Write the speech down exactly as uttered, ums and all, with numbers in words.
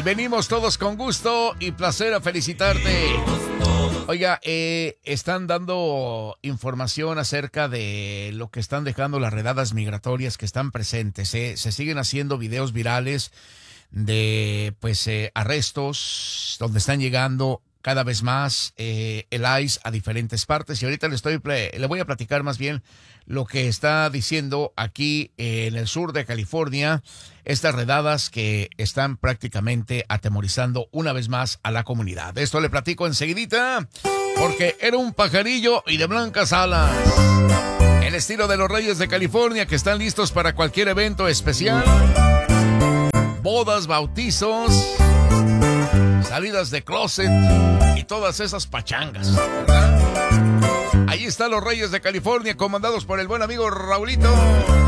venimos todos con gusto y placer a felicitarte. Oiga, eh, están dando información acerca de lo que están dejando las redadas migratorias que están presentes. Eh. Se siguen haciendo videos virales de pues eh, arrestos donde están llegando cada vez más eh, el I C E a diferentes partes, y ahorita le estoy le voy a platicar más bien lo que está diciendo aquí eh, en el sur de California, estas redadas que están prácticamente atemorizando una vez más a la comunidad. De esto le platico enseguidita, porque era un pajarillo y de blancas alas. El estilo de los Reyes de California, que están listos para cualquier evento especial, bodas, bautizos, salidas de closet y todas esas pachangas, ¿verdad? Ahí están los Reyes de California, comandados por el buen amigo Raulito.